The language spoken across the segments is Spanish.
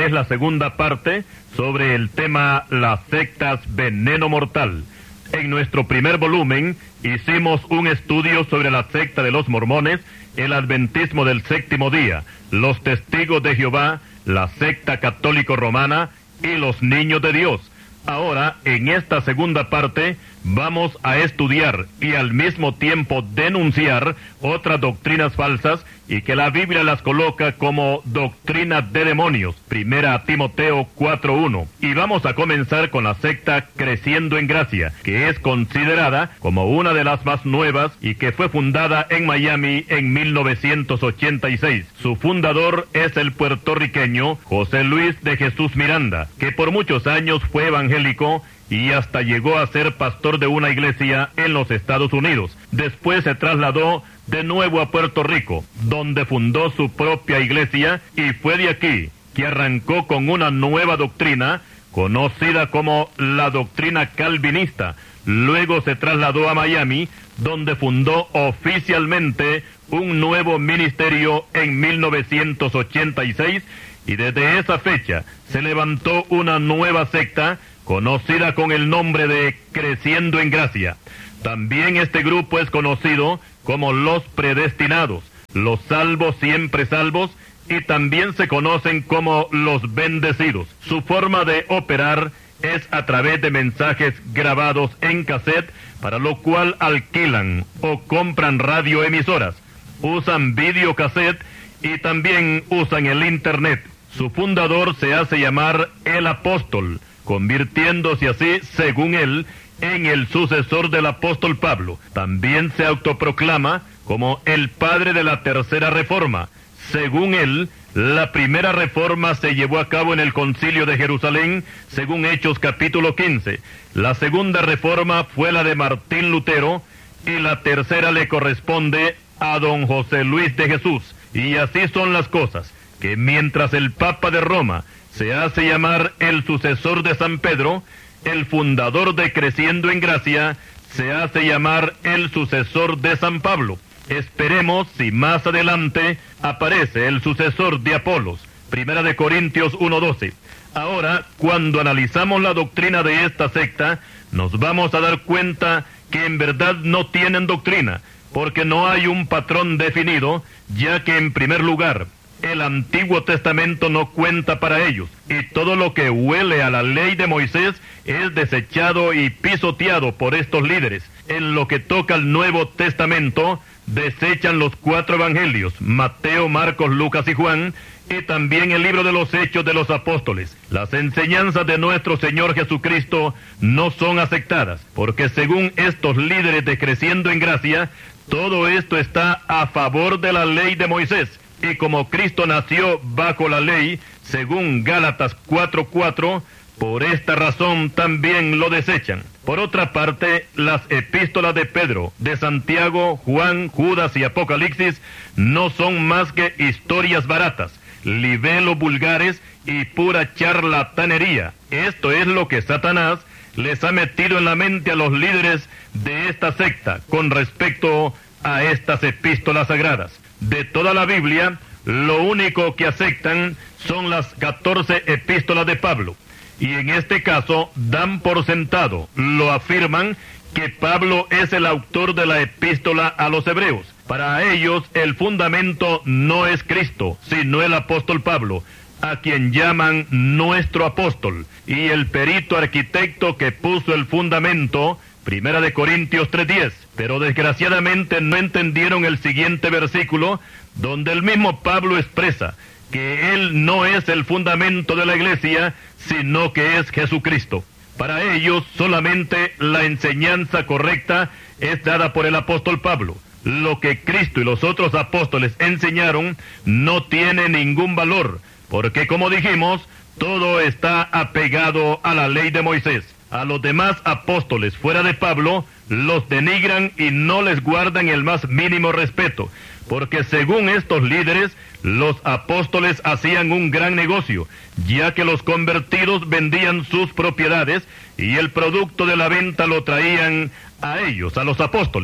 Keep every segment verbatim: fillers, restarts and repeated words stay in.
Esta es la segunda parte sobre el tema las sectas veneno mortal. En nuestro primer volumen hicimos un estudio sobre la secta de los mormones, el adventismo del séptimo día, los testigos de Jehová, la secta católico romana y los niños de Dios. Ahora, en esta segunda parte, vamos a estudiar y al mismo tiempo denunciar otras doctrinas falsas y que la Biblia las coloca como doctrinas de demonios. Primera a Timoteo cuatro uno. Y vamos a comenzar con la secta Creciendo en Gracia, que es considerada como una de las más nuevas y que fue fundada en Miami en mil novecientos ochenta y seis. Su fundador es el puertorriqueño José Luis de Jesús Miranda, que por muchos años fue evangélico y hasta llegó a ser pastor de una iglesia en los Estados Unidos. Después se trasladó de nuevo a Puerto Rico, donde fundó su propia iglesia, y fue de aquí que arrancó con una nueva doctrina, conocida como la doctrina calvinista. Luego se trasladó a Miami, donde fundó oficialmente un nuevo ministerio en mil novecientos ochenta y seis, y desde esa fecha se levantó una nueva secta, conocida con el nombre de Creciendo en Gracia. También este grupo es conocido como los predestinados, los salvos siempre salvos, y también se conocen como los bendecidos. Su forma de operar es a través de mensajes grabados en cassette, para lo cual alquilan o compran radioemisoras, usan videocassette y también usan el internet. Su fundador se hace llamar el apóstol, convirtiéndose así, según él, en el sucesor del apóstol Pablo. También se autoproclama como el padre de la tercera reforma. Según él, la primera reforma se llevó a cabo en el concilio de Jerusalén, según Hechos capítulo quince. La segunda reforma fue la de Martín Lutero, y la tercera le corresponde a don José Luis de Jesús. Y así son las cosas, que mientras el Papa de Roma se hace llamar el sucesor de San Pedro, el fundador de Creciendo en Gracia se hace llamar el sucesor de San Pablo. Esperemos si más adelante aparece el sucesor de Apolos. Primera de Corintios uno doce. Ahora, cuando analizamos la doctrina de esta secta, nos vamos a dar cuenta que en verdad no tienen doctrina, porque no hay un patrón definido, ya que en primer lugar, el Antiguo Testamento no cuenta para ellos, y todo lo que huele a la ley de Moisés es desechado y pisoteado por estos líderes. En lo que toca al Nuevo Testamento, desechan los cuatro evangelios, Mateo, Marcos, Lucas y Juan, y también el libro de los Hechos de los Apóstoles. Las enseñanzas de nuestro Señor Jesucristo no son aceptadas, porque según estos líderes de Creciendo en Gracia, todo esto está a favor de la ley de Moisés. Y como Cristo nació bajo la ley, según Gálatas cuatro cuatro, por esta razón también lo desechan. Por otra parte, las epístolas de Pedro, de Santiago, Juan, Judas y Apocalipsis no son más que historias baratas, libelos vulgares y pura charlatanería. Esto es lo que Satanás les ha metido en la mente a los líderes de esta secta con respecto a estas epístolas sagradas. De toda la Biblia, lo único que aceptan son las catorce epístolas de Pablo. Y en este caso, dan por sentado, lo afirman, que Pablo es el autor de la epístola a los hebreos. Para ellos, el fundamento no es Cristo, sino el apóstol Pablo, a quien llaman nuestro apóstol, y el perito arquitecto que puso el fundamento, Primera de Corintios tres diez. Pero desgraciadamente no entendieron el siguiente versículo, donde el mismo Pablo expresa que él no es el fundamento de la iglesia, sino que es Jesucristo. Para ellos solamente la enseñanza correcta es dada por el apóstol Pablo. Lo que Cristo y los otros apóstoles enseñaron no tiene ningún valor, porque como dijimos, todo está apegado a la ley de Moisés. A los demás apóstoles fuera de Pablo los denigran y no les guardan el más mínimo respeto, porque según estos líderes, los apóstoles hacían un gran negocio, ya que los convertidos vendían sus propiedades y el producto de la venta lo traían a ellos, a los apóstoles.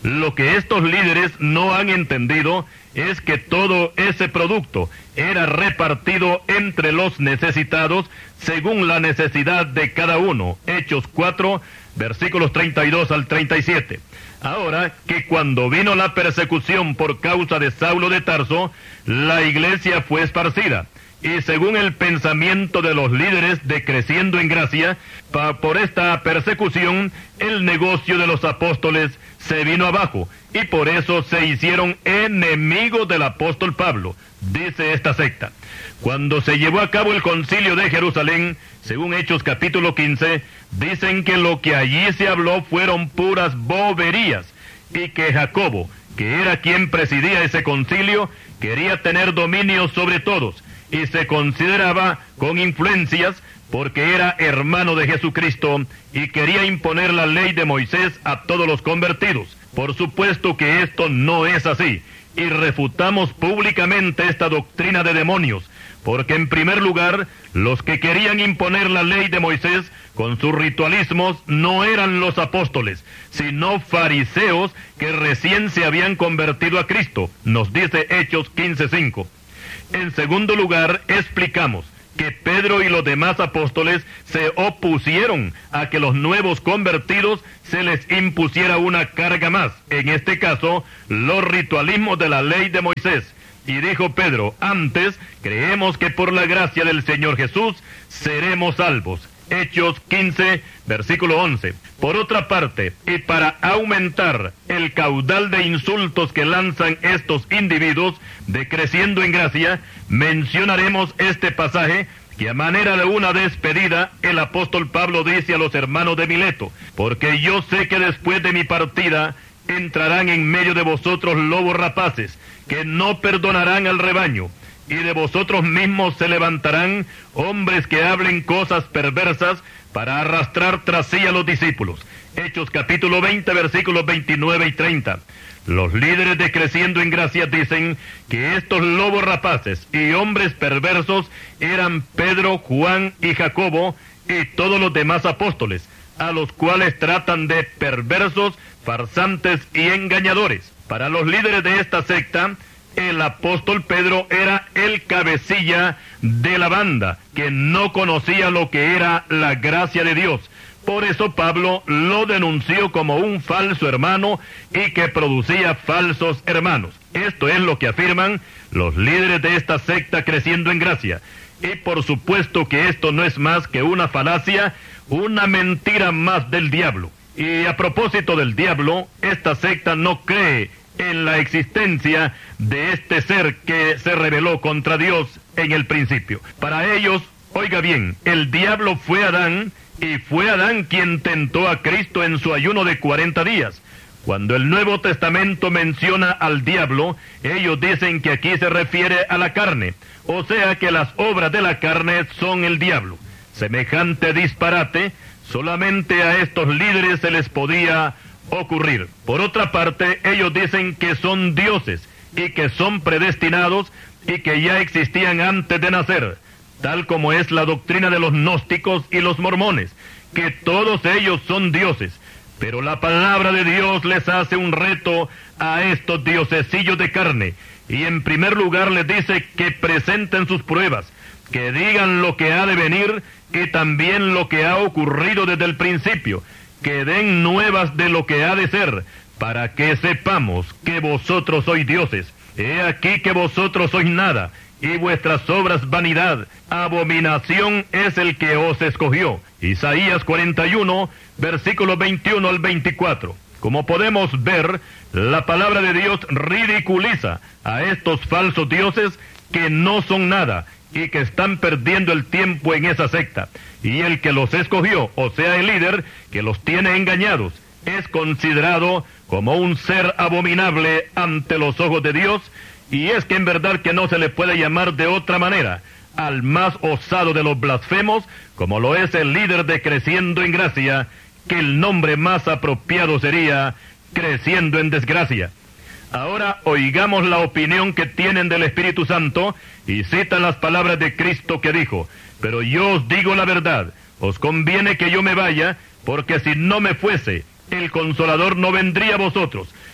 Lo que estos líderes no han entendido es que todo ese producto era repartido entre los necesitados según la necesidad de cada uno. Hechos cuatro, versículos treinta y dos al treinta y siete. Ahora que cuando vino la persecución por causa de Saulo de Tarso, la iglesia fue esparcida. Y según el pensamiento de los líderes de Creciendo en Gracia, pa, por esta persecución, el negocio de los apóstoles se vino abajo, y por eso se hicieron enemigos del apóstol Pablo, dice esta secta. Cuando se llevó a cabo el concilio de Jerusalén, según Hechos capítulo quince, dicen que lo que allí se habló fueron puras boberías, y que Jacobo, que era quien presidía ese concilio, quería tener dominio sobre todos, y se consideraba con influencias porque era hermano de Jesucristo y quería imponer la ley de Moisés a todos los convertidos. Por supuesto que esto no es así, y refutamos públicamente esta doctrina de demonios, porque en primer lugar, los que querían imponer la ley de Moisés con sus ritualismos no eran los apóstoles, sino fariseos que recién se habían convertido a Cristo, nos dice Hechos quince cinco. En segundo lugar, explicamos que Pedro y los demás apóstoles se opusieron a que los nuevos convertidos se les impusiera una carga más, en este caso, los ritualismos de la ley de Moisés. Y dijo Pedro, antes creemos que por la gracia del Señor Jesús seremos salvos. Hechos quince, versículo once. Por otra parte, y para aumentar el caudal de insultos que lanzan estos individuos de Creciendo en Gracia, mencionaremos este pasaje que a manera de una despedida, el apóstol Pablo dice a los hermanos de Mileto, porque yo sé que después de mi partida entrarán en medio de vosotros lobos rapaces, que no perdonarán al rebaño, y de vosotros mismos se levantarán hombres que hablen cosas perversas para arrastrar tras sí a los discípulos. Hechos capítulo veinte, versículos veintinueve y treinta. Los líderes de Creciendo en Gracia dicen que estos lobos rapaces y hombres perversos eran Pedro, Juan y Jacobo y todos los demás apóstoles, a los cuales tratan de perversos, farsantes y engañadores. Para los líderes de esta secta, el apóstol Pedro era el cabecilla de la banda, que no conocía lo que era la gracia de Dios. Por eso Pablo lo denunció como un falso hermano y que producía falsos hermanos. Esto es lo que afirman los líderes de esta secta Creciendo en Gracia. Y por supuesto que esto no es más que una falacia, una mentira más del diablo. Y a propósito del diablo, esta secta no cree en la existencia de este ser que se rebeló contra Dios en el principio. Para ellos, oiga bien, el diablo fue Adán, y fue Adán quien tentó a Cristo en su ayuno de cuarenta días. Cuando el Nuevo Testamento menciona al diablo, ellos dicen que aquí se refiere a la carne, o sea que las obras de la carne son el diablo. Semejante disparate, solamente a estos líderes se les podía ocurrir. Por otra parte, ellos dicen que son dioses y que son predestinados y que ya existían antes de nacer, tal como es la doctrina de los gnósticos y los mormones, que todos ellos son dioses. Pero la palabra de Dios les hace un reto a estos diosesillos de carne, y en primer lugar les dice que presenten sus pruebas, que digan lo que ha de venir y también lo que ha ocurrido desde el principio, que den nuevas de lo que ha de ser, para que sepamos que vosotros sois dioses. He aquí que vosotros sois nada, y vuestras obras vanidad. Abominación es el que os escogió. Isaías cuarenta y uno, versículos veintiuno al veinticuatro. Como podemos ver, la palabra de Dios ridiculiza a estos falsos dioses que no son nada y que están perdiendo el tiempo en esa secta. Y el que los escogió, o sea el líder, que los tiene engañados, es considerado como un ser abominable ante los ojos de Dios, y es que en verdad que no se le puede llamar de otra manera al más osado de los blasfemos, como lo es el líder de Creciendo en Gracia, que el nombre más apropiado sería Creciendo en Desgracia. Ahora oigamos la opinión que tienen del Espíritu Santo, y citan las palabras de Cristo que dijo: pero yo os digo la verdad, os conviene que yo me vaya, porque si no me fuese, el Consolador no vendría a vosotros,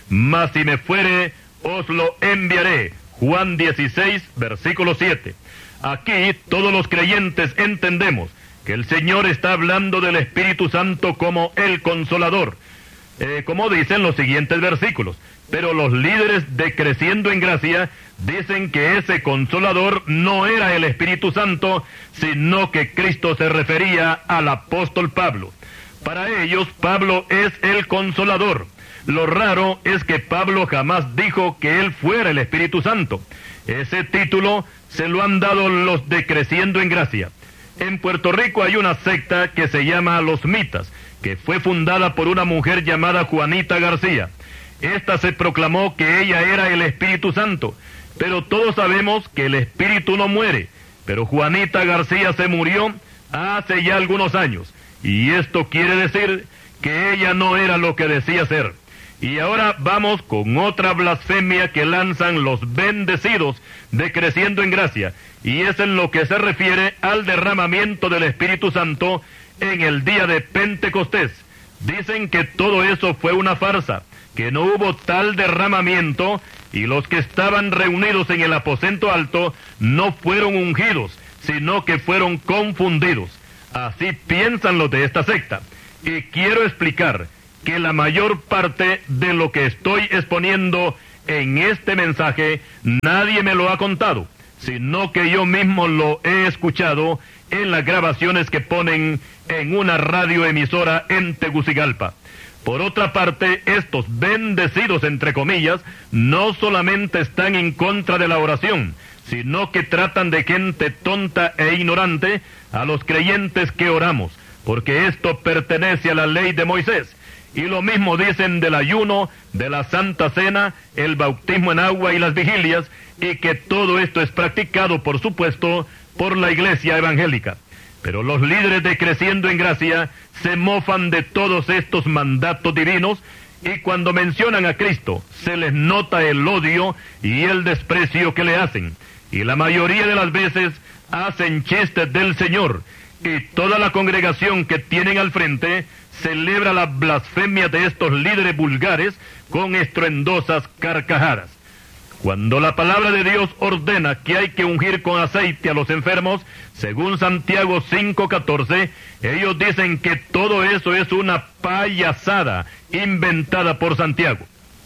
mas si me fuere, os lo enviaré. Juan dieciséis, versículo siete. Aquí todos los creyentes entendemos que el Señor está hablando del Espíritu Santo como el Consolador, eh, como dicen los siguientes versículos. Pero los líderes de Creciendo en Gracia dicen que ese Consolador no era el Espíritu Santo, sino que Cristo se refería al apóstol Pablo. Para ellos, Pablo es el Consolador. Lo raro es que Pablo jamás dijo que él fuera el Espíritu Santo. Ese título se lo han dado los de Creciendo en Gracia. En Puerto Rico hay una secta que se llama Los Mitas, que fue fundada por una mujer llamada Juanita García. Esta se proclamó que ella era el Espíritu Santo, pero todos sabemos que el Espíritu no muere. Pero Juanita García se murió hace ya algunos años, y esto quiere decir que ella no era lo que decía ser. Y ahora vamos con otra blasfemia que lanzan los bendecidos de Creciendo en Gracia, y es en lo que se refiere al derramamiento del Espíritu Santo en el día de Pentecostés. Dicen que todo eso fue una farsa, que no hubo tal derramamiento, y los que estaban reunidos en el aposento alto no fueron ungidos, sino que fueron confundidos. Así piensan los de esta secta, y quiero explicar que la mayor parte de lo que estoy exponiendo en este mensaje nadie me lo ha contado, sino que yo mismo lo he escuchado en las grabaciones que ponen en una radioemisora en Tegucigalpa. Por otra parte, estos bendecidos, entre comillas, no solamente están en contra de la oración, sino que tratan de gente tonta e ignorante a los creyentes que oramos, porque esto pertenece a la ley de Moisés. Y lo mismo dicen del ayuno, de la Santa Cena, el bautismo en agua y las vigilias, y que todo esto es practicado, por supuesto, por la iglesia evangélica. Pero los líderes de Creciendo en Gracia se mofan de todos estos mandatos divinos, y cuando mencionan a Cristo, se les nota el odio y el desprecio que le hacen. Y la mayoría de las veces hacen chistes del Señor, y toda la congregación que tienen al frente celebra la blasfemia de estos líderes vulgares con estruendosas carcajadas. Cuando la palabra de Dios ordena que hay que ungir con aceite a los enfermos, según Santiago cinco catorce, ellos dicen que todo eso es una payasada inventada por Santiago.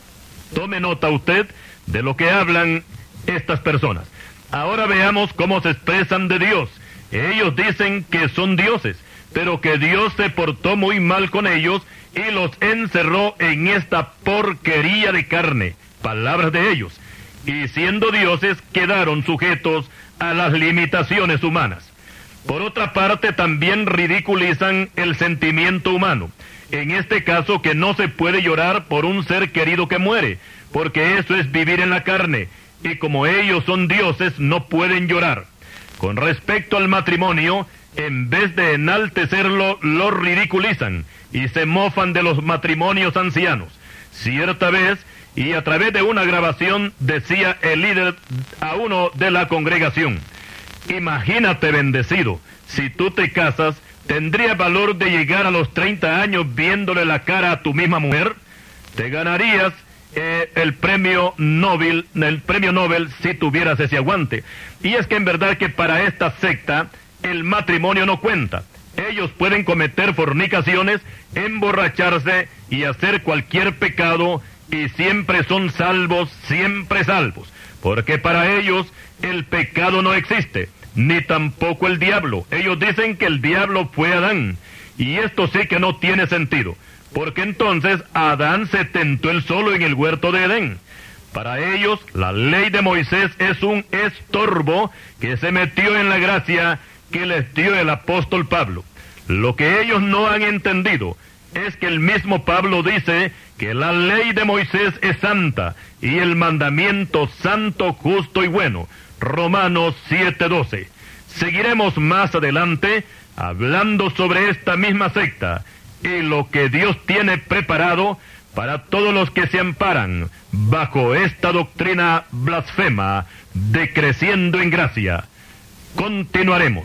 Tome nota usted de lo que hablan estas personas. Ahora veamos cómo se expresan de Dios. Ellos dicen que son dioses, pero que Dios se portó muy mal con ellos y los encerró en esta porquería de carne. Palabras de ellos. Y siendo dioses, quedaron sujetos a las limitaciones humanas. Por otra parte, también ridiculizan el sentimiento humano. En este caso, que no se puede llorar por un ser querido que muere, porque eso es vivir en la carne, y como ellos son dioses, no pueden llorar. Con respecto al matrimonio, en vez de enaltecerlo, lo ridiculizan, y se mofan de los matrimonios ancianos. Cierta vez, y a través de una grabación, decía el líder a uno de la congregación: imagínate, bendecido, si tú te casas, ¿tendrías valor de llegar a los treinta años viéndole la cara a tu misma mujer? Te ganarías eh, el premio Nobel, el premio Nobel si tuvieras ese aguante. Y es que en verdad que para esta secta el matrimonio no cuenta. Ellos pueden cometer fornicaciones, emborracharse y hacer cualquier pecado, y siempre son salvos, siempre salvos, porque para ellos el pecado no existe, ni tampoco el diablo. Ellos dicen que el diablo fue Adán, y esto sí que no tiene sentido, porque entonces Adán se tentó él solo en el huerto de Edén. Para ellos, la ley de Moisés es un estorbo que se metió en la gracia que les dio el apóstol Pablo. Lo que ellos no han entendido es que el mismo Pablo dice que la ley de Moisés es santa y el mandamiento santo, justo y bueno. Romanos siete doce. Seguiremos más adelante hablando sobre esta misma secta y lo que Dios tiene preparado para todos los que se amparan bajo esta doctrina blasfema de Creciendo en Gracia. Continuaremos.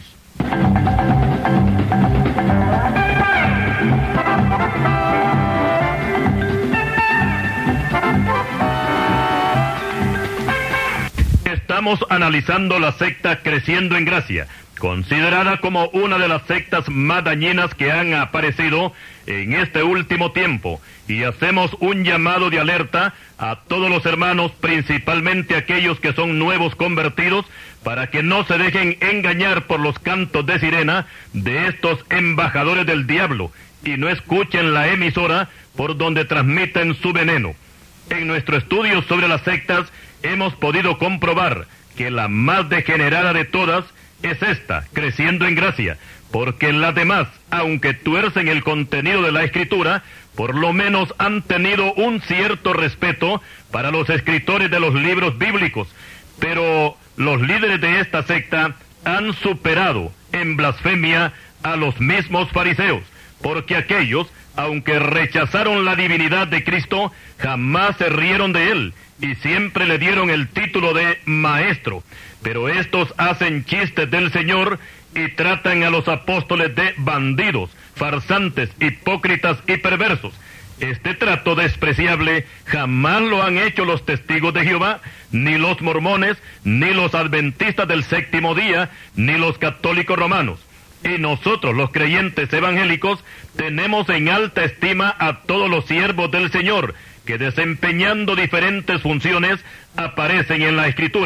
Estamos analizando la secta Creciendo en Gracia, considerada como una de las sectas más dañinas que han aparecido en este último tiempo, y hacemos un llamado de alerta a todos los hermanos, principalmente aquellos que son nuevos convertidos, para que no se dejen engañar por los cantos de sirena de estos embajadores del diablo, y no escuchen la emisora por donde transmiten su veneno. En nuestro estudio sobre las sectas hemos podido comprobar que la más degenerada de todas es esta, Creciendo en Gracia, porque las demás, aunque tuercen el contenido de la Escritura, por lo menos han tenido un cierto respeto para los escritores de los libros bíblicos, pero los líderes de esta secta han superado en blasfemia a los mismos fariseos, porque aquellos, aunque rechazaron la divinidad de Cristo, jamás se rieron de él, y siempre le dieron el título de maestro. Pero estos hacen chistes del Señor y tratan a los apóstoles de bandidos, farsantes, hipócritas y perversos. Este trato despreciable jamás lo han hecho los testigos de Jehová, ni los mormones, ni los adventistas del séptimo día, ni los católicos romanos. Y nosotros, los creyentes evangélicos, tenemos en alta estima a todos los siervos del Señor, que desempeñando diferentes funciones aparecen en la Escritura.